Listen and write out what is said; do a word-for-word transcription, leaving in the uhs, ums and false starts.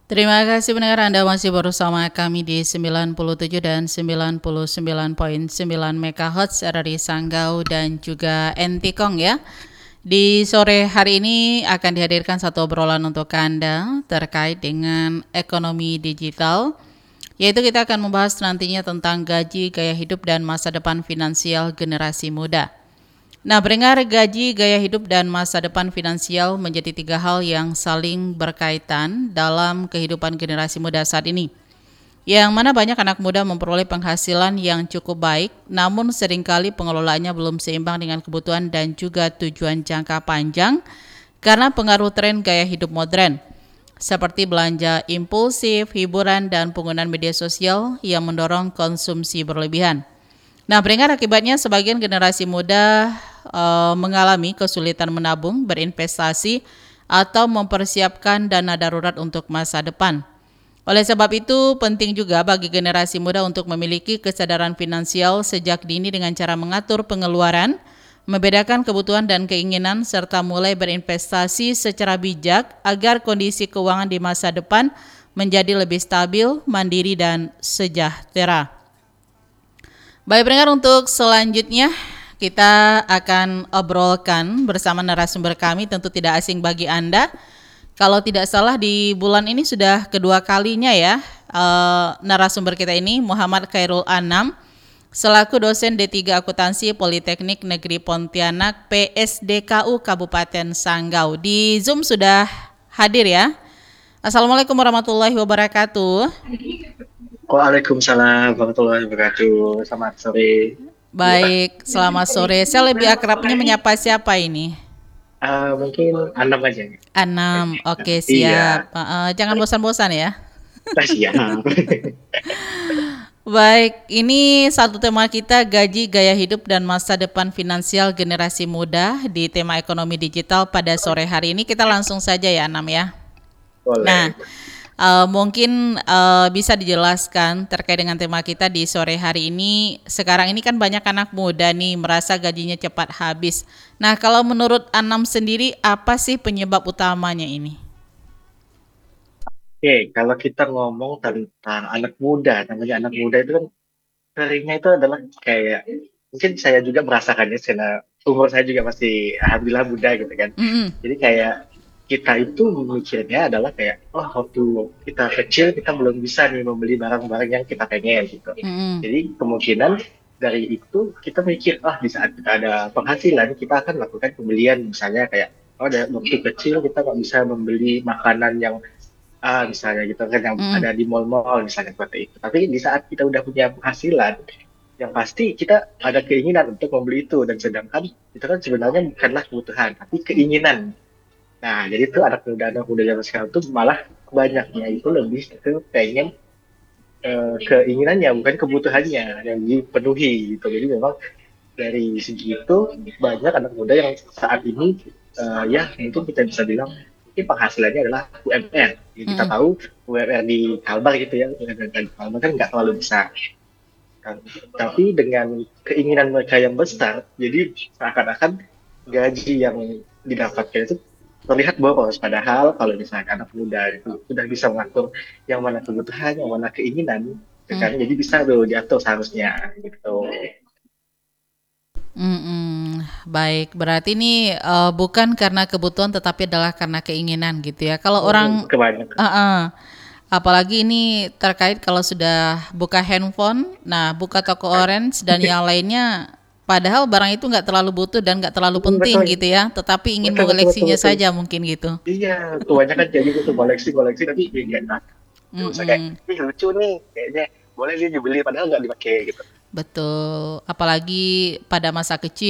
Terima kasih pendengar, Anda masih bersama kami di sembilan puluh tujuh dan sembilan puluh sembilan koma sembilan MHz R R I Sanggau dan juga Entikong ya. Di sore hari ini akan dihadirkan satu obrolan untuk Anda terkait dengan ekonomi digital, yaitu kita akan membahas nantinya tentang gaji, gaya hidup, dan masa depan finansial generasi muda. Nah, pendengar, gaji, gaya hidup, dan masa depan finansial menjadi tiga hal yang saling berkaitan dalam kehidupan generasi muda saat ini. Yang mana banyak anak muda memperoleh penghasilan yang cukup baik, namun seringkali pengelolaannya belum seimbang dengan kebutuhan dan juga tujuan jangka panjang karena pengaruh tren gaya hidup modern, seperti belanja impulsif, hiburan, dan penggunaan media sosial yang mendorong konsumsi berlebihan. Nah, pendengar, akibatnya sebagian generasi muda e, mengalami kesulitan menabung, berinvestasi, atau mempersiapkan dana darurat untuk masa depan. Oleh sebab itu, penting juga bagi generasi muda untuk memiliki kesadaran finansial sejak dini dengan cara mengatur pengeluaran, membedakan kebutuhan dan keinginan, serta mulai berinvestasi secara bijak agar kondisi keuangan di masa depan menjadi lebih stabil, mandiri, dan sejahtera. Baik pendengar, untuk selanjutnya kita akan obrolkan bersama narasumber kami, tentu tidak asing bagi Anda. Kalau tidak salah di bulan ini sudah kedua kalinya ya uh, narasumber kita ini Muhammad Khairul Anam selaku dosen D tiga Akuntansi Politeknik Negeri Pontianak P S D K U Kabupaten Sanggau. Di Zoom sudah hadir ya. Assalamualaikum warahmatullahi wabarakatuh. Waalaikumsalam warahmatullahi wabarakatuh. Selamat sore. Baik, selamat sore. Saya lebih akrabnya menyapa siapa ini? Uh, mungkin Anam aja. Anam, oke okay, siap. Iya. Uh, jangan bosan-bosan ya. Siap. Baik, ini satu tema kita, gaji, gaya hidup, dan masa depan finansial generasi muda di tema ekonomi digital pada sore hari ini. Kita langsung saja ya Anam ya. Boleh. Nah, Uh, mungkin uh, bisa dijelaskan terkait dengan tema kita di sore hari ini. Sekarang ini kan banyak anak muda nih merasa gajinya cepat habis. Nah, kalau menurut Anam sendiri, apa sih penyebab utamanya ini? Oke, kalau kita ngomong tentang anak muda, namanya anak muda itu kan seringnya itu adalah kayak, mungkin saya juga merasakannya karena umur saya juga masih alhamdulillah muda gitu kan. Mm-hmm. Jadi kayak kita itu memikirnya adalah kayak, oh waktu kita kecil kita belum bisa nih membeli barang-barang yang kita pengen gitu. Mm-hmm. Jadi kemungkinan dari itu kita mikir, ah di saat kita ada penghasilan kita akan melakukan pembelian, misalnya kayak, oh ada waktu kecil kita nggak bisa membeli makanan yang ah misalnya gitu kan yang Mm-hmm. ada di mall-mall misalnya seperti itu. Tapi di saat kita udah punya penghasilan, yang pasti kita ada keinginan untuk membeli itu, dan sedangkan itu kan sebenarnya bukanlah kebutuhan tapi keinginan. Nah, jadi tuh anak muda anak muda zaman sekarang tuh malah banyaknya itu lebih ke pengen uh, keinginannya bukan kebutuhannya yang dipenuhi gitu. Jadi memang dari segi itu banyak anak muda yang saat ini uh, ya mungkin kita bisa bilang mungkin penghasilannya adalah U M R. Jadi kita Mm-hmm. tahu U M R di Kalbar gitu ya, U M R di Kalbar kan nggak terlalu besar. Kan. Tapi dengan keinginan mereka yang besar, jadi seakan-akan gaji yang didapatkan itu terlihat boros, padahal kalau misalkan anak muda itu sudah bisa mengatur yang mana kebutuhan, yang mana keinginan, Mm. kan jadi bisa tuh diatur seharusnya gitu. Mm-mm. Baik, berarti ini uh, bukan karena kebutuhan tetapi adalah karena keinginan gitu ya. Kalau orang, Kebanyakan. uh-uh, apalagi ini terkait kalau sudah buka handphone, nah buka toko orange dan yang lainnya. Padahal barang itu nggak terlalu butuh dan nggak terlalu penting Betul. gitu ya, tetapi ingin Betul, betul, mengoleksinya betul, betul. saja mungkin gitu. Iya, kebanyakan kayak gitu tuh koleksi-koleksi tapi nggak enak. Terus kayak, Mm-mm. ih lucu nih, kayaknya boleh sih dibeli padahal nggak dipakai gitu. Betul, apalagi pada masa kecil.